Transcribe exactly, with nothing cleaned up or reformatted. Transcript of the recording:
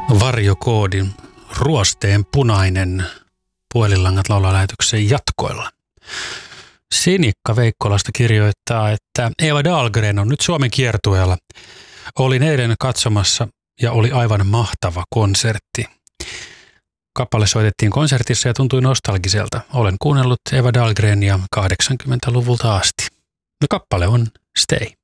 Varjokoodin ruosteen punainen puhelinlangat laulaa lähetyksen jatkoilla. Sinikka Veikkolasta kirjoittaa, että Eva Dahlgren on nyt Suomen kiertueella. Olin eilen katsomassa ja oli aivan mahtava konsertti. Kappale soitettiin konsertissa ja tuntui nostalgiselta. Olen kuunnellut Eva Dahlgrenia kahdeksankymmentäluvulta asti. No kappale on Stay.